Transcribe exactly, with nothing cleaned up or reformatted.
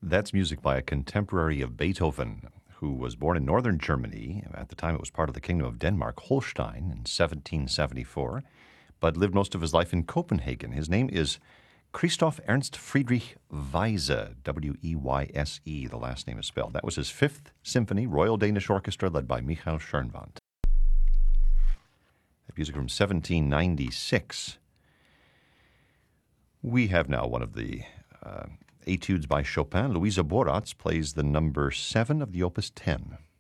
That's music by a contemporary of Beethoven, who was born in northern Germany. At the time, it was part of the Kingdom of Denmark, Holstein, in seventeen seventy-four, but lived most of his life in Copenhagen. His name is Christoph Ernst Friedrich Weyse, W E Y S E, the last name is spelled. That was his Fifth Symphony, Royal Danish Orchestra, led by Michael Schoenwandt. That music from seventeen ninety-six. We have now one of the uh, etudes by Chopin. Louisa Boratz plays the number seven of the Opus ten.